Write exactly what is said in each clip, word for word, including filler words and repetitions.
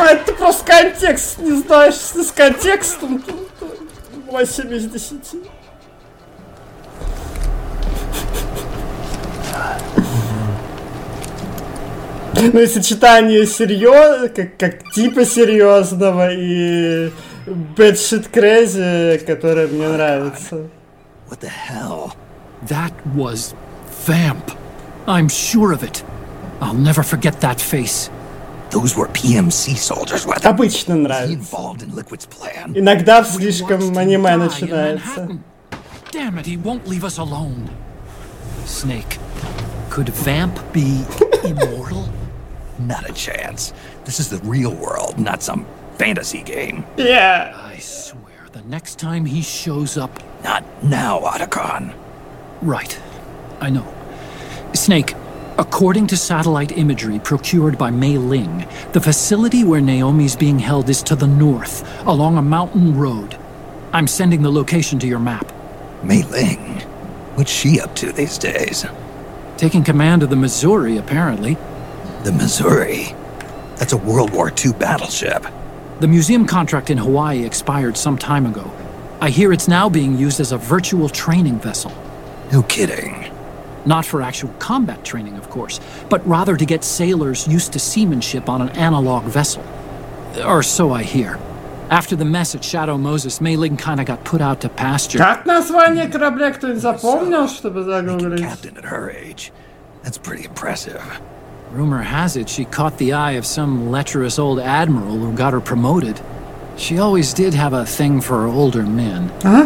мать, ты просто контекст не знаешь. С контекстом восемь из десяти. Ну и сочетание серьез, как, как типа серьезного и bad shit crazy, которое мне нравится. What the hell? That was Vamp. I'm sure of it. I'll never forget that face. Those were P M C soldiers. What? Обычно He нравится. involved in Liquid's plan. Иногда слишком аниме начинается. Damn it, he won't leave us alone. Snake, could Vamp be immortal? Not a chance. This is the real world, not some fantasy game. Yeah. I swear, the next time he shows up... Not now, Otacon. Right. I know. Snake, according to satellite imagery procured by Mei Ling, the facility where Naomi's being held is to the north, along a mountain road. I'm sending the location to your map. Mei Ling? What's she up to these days? Taking command of the Missouri, apparently. The Missouri? That's a World War Two battleship. The museum contract in Hawaii expired some time ago. I hear it's now being used as a virtual training vessel. No kidding. Not for actual combat training, of course, but rather to get sailors used to seamanship on an analog vessel. Or so I hear. After the mess at Shadow Moses, Mei Ling kinda got put out to pasture. Как название корабля кто-нибудь запомнил, чтобы Making загуглить? captain at her age. That's pretty impressive. Rumor has it she caught the eye of some lecherous old admiral who got her promoted. She always did have a thing for older men. Huh?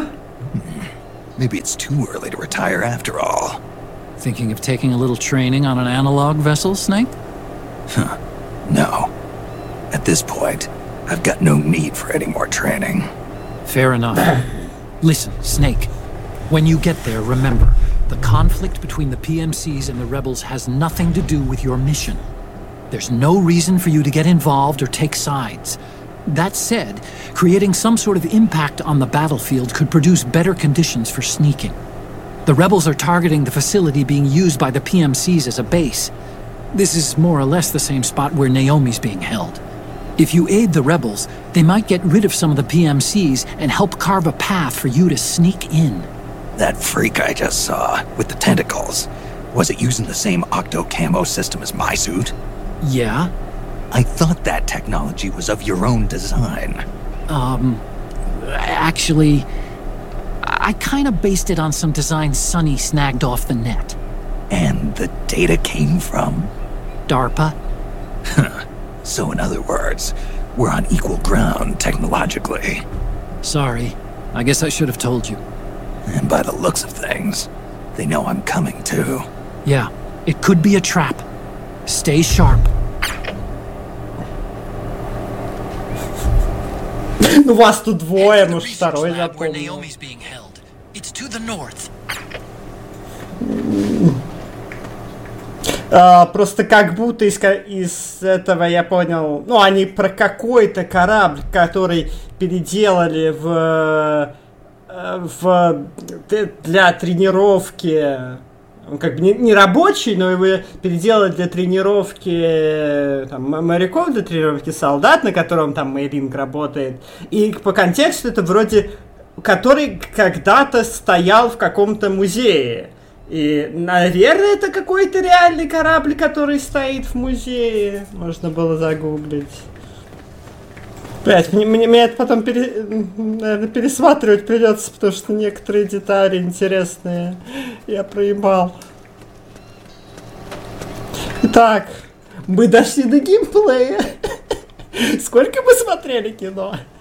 Maybe it's too early to retire after all. Thinking of taking a little training on an analog vessel, Snake? Huh. No. At this point, I've got no need for any more training. Fair enough. Listen, Snake. When you get there, remember, the conflict between the P M Cs and the rebels has nothing to do with your mission. There's no reason for you to get involved or take sides. That said, creating some sort of impact on the battlefield could produce better conditions for sneaking. The rebels are targeting the facility being used by the P M Cs as a base. This is more or less the same spot where Naomi's being held. If you aid the rebels, they might get rid of some of the P M Cs and help carve a path for you to sneak in. That freak I just saw, with the tentacles, was it using the same octo-camo system as my suit? Yeah? I thought that technology was of your own design. Um, actually, I kinda based it on some designs Sonny snagged off the net. And the data came from? DARPA? So in other words, we're on equal ground technologically. Sorry, I guess I should have told you. And by the looks of things, they know I'm coming too. Yeah, it could be a trap. Stay sharp. Ну вас тут двое, может второй запомнил. It's to the north. А, просто как будто из, из этого я понял, ну они про какой-то корабль, который переделали в, в для тренировки, он как бы не, не рабочий, но его переделали для тренировки там, моряков, для тренировки солдат, на котором там Мейлинг работает. И по контексту это вроде, который когда-то стоял в каком-то музее. И, наверное, это какой-то реальный корабль, который стоит в музее. Можно было загуглить. Блять, мне, мне, мне это потом пере, наверное, пересматривать придется, потому что некоторые детали интересные я проебал. Итак, мы дошли до геймплея. Сколько мы смотрели кино?